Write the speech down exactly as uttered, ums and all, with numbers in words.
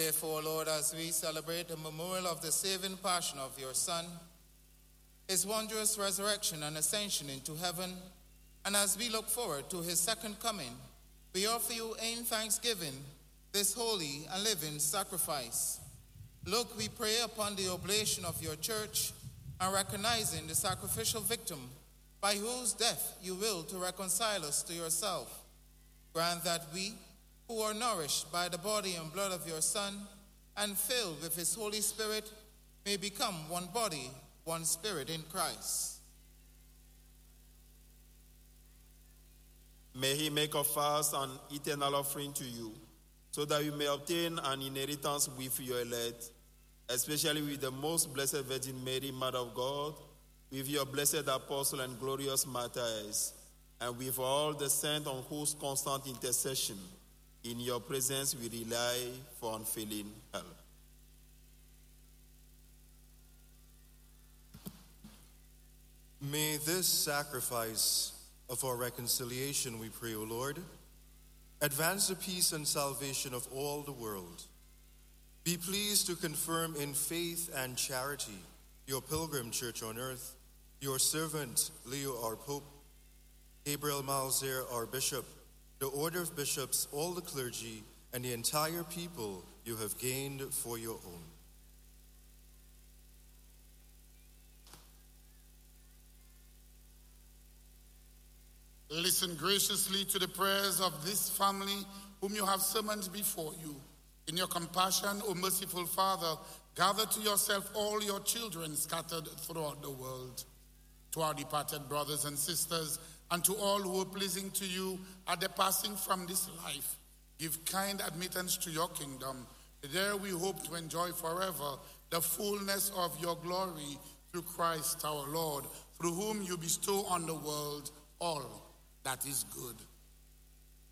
Therefore, Lord, as we celebrate the memorial of the saving passion of your Son, his wondrous resurrection and ascension into heaven, and as we look forward to his second coming, we offer you in thanksgiving this holy and living sacrifice. Look, we pray upon the oblation of your church and recognizing the sacrificial victim by whose death you will to reconcile us to yourself. Grant that we, who are nourished by the body and blood of your Son and filled with his Holy Spirit, may become one body, one spirit in Christ. May he make of us an eternal offering to you, so that we may obtain an inheritance with your elect, especially with the most blessed Virgin Mary, Mother of God, with your blessed apostle and glorious martyrs, and with all the saints on whose constant intercession in your presence we rely for unfailing help. May this sacrifice of our reconciliation, we pray, O Lord, advance the peace and salvation of all the world. Be pleased to confirm in faith and charity your pilgrim church on earth, your servant Leo our Pope, Gabriel Malzer our Bishop, the order of bishops, all the clergy, and the entire people you have gained for your own. Listen graciously to the prayers of this family whom you have summoned before you. In your compassion, O merciful Father, gather to yourself all your children scattered throughout the world. To our departed brothers and sisters, and to all who are pleasing to you at the passing from this life, give kind admittance to your kingdom. There we hope to enjoy forever the fullness of your glory through Christ our Lord, through whom you bestow on the world all that is good.